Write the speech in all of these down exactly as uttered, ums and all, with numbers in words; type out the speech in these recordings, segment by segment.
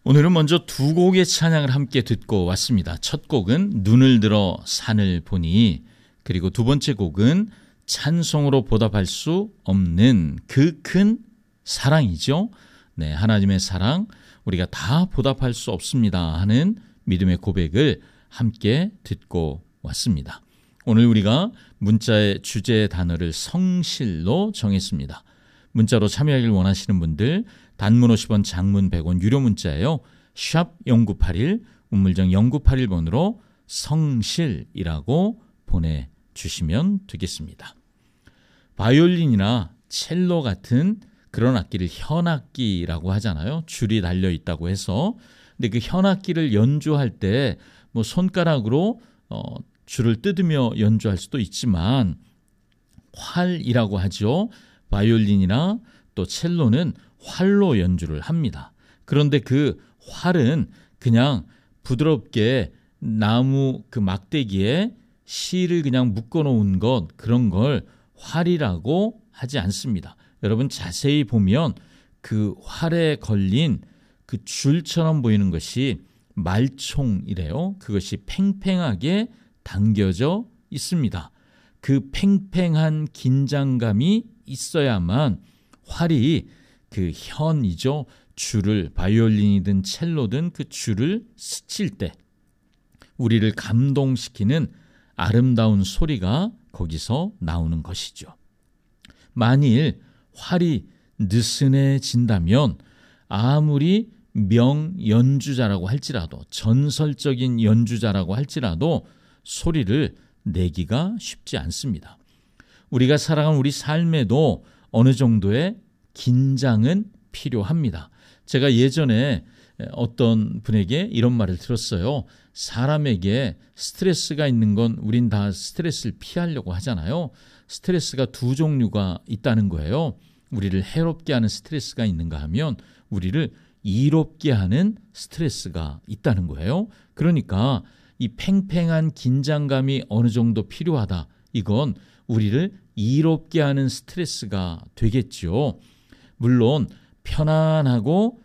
오늘은 먼저 두 곡의 찬양을 함께 듣고 왔습니다. 첫 곡은 눈을 들어 산을 보니, 그리고 두 번째 곡은 찬송으로 보답할 수 없는 그 큰 사랑이죠. 네, 하나님의 사랑, 우리가 다 보답할 수 없습니다 하는 믿음의 고백을 함께 듣고 왔습니다. 오늘 우리가 문자의 주제의 단어를 성실로 정했습니다. 문자로 참여하길 원하시는 분들 단문 오십 원, 장문 백 원, 유료 문자예요. 샵 공구팔일, 우물정 공구팔일 번으로 성실이라고 보내주시면 되겠습니다. 바이올린이나 첼로 같은 그런 악기를 현악기라고 하잖아요. 줄이 달려있다고 해서. 근데 그 현악기를 연주할 때 뭐 손가락으로 어, 줄을 뜯으며 연주할 수도 있지만 활이라고 하죠. 바이올린이나 또 첼로는 활로 연주를 합니다. 그런데 그 활은 그냥 부드럽게 나무 그 막대기에 실을 그냥 묶어 놓은 것, 그런 걸 활이라고 하지 않습니다. 여러분 자세히 보면 그 활에 걸린 그 줄처럼 보이는 것이 말총이래요. 그것이 팽팽하게 당겨져 있습니다. 그 팽팽한 긴장감이 있어야만 활이 그 현이죠. 줄을, 바이올린이든 첼로든 그 줄을 스칠 때 우리를 감동시키는 아름다운 소리가 거기서 나오는 것이죠. 만일 활이 느슨해진다면 아무리 명연주자라고 할지라도, 전설적인 연주자라고 할지라도 소리를 내기가 쉽지 않습니다. 우리가 살아간 우리 삶에도 어느 정도의 긴장은 필요합니다. 제가 예전에 어떤 분에게 이런 말을 들었어요. 사람에게 스트레스가 있는 건 우린 다 스트레스를 피하려고 하잖아요. 스트레스가 두 종류가 있다는 거예요. 우리를 해롭게 하는 스트레스가 있는가 하면 우리를 이롭게 하는 스트레스가 있다는 거예요. 그러니까 이 팽팽한 긴장감이 어느 정도 필요하다. 이건 우리를 이롭게 하는 스트레스가 되겠죠. 물론 편안하고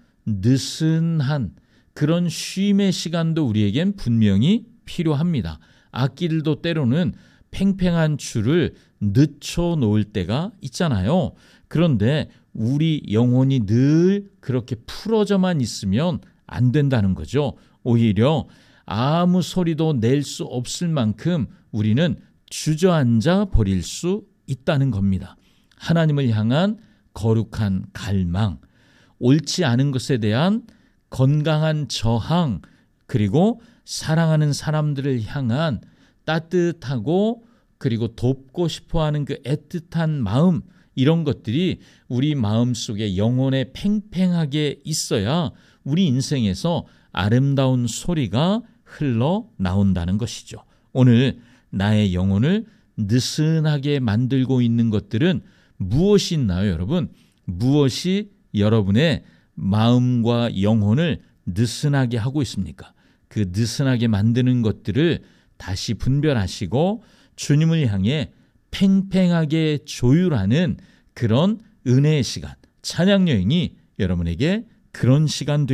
느슨한 그런 쉼의 시간도 우리에겐 분명히 필요합니다. 악기들도 때로는 팽팽한 줄을 늦춰 놓을 때가 있잖아요. 그런데 우리 영혼이 늘 그렇게 풀어져만 있으면 안 된다는 거죠. 오히려 아무 소리도 낼 수 없을 만큼 우리는 주저앉아 버릴 수 있다는 겁니다. 하나님을 향한 거룩한 갈망, 옳지 않은 것에 대한 건강한 저항, 그리고 사랑하는 사람들을 향한 따뜻하고 그리고 돕고 싶어하는 그 애틋한 마음, 이런 것들이 우리 마음속에 영혼에 팽팽하게 있어야 우리 인생에서 아름다운 소리가 흘러나온다는 것이죠. 오늘 나의 영혼을 느슨하게 만들고 있는 것들은 무엇이 있나요, 여러분? 무엇이 여러분의 마음과 영혼을 느슨하게 하고 있습니까? 그 느슨하게 만드는 것들을 다시 분별하시고 주님을 향해 팽팽하게 조율하는 그런 은혜의 시간, 찬양 여행이 여러분에게 그런 시간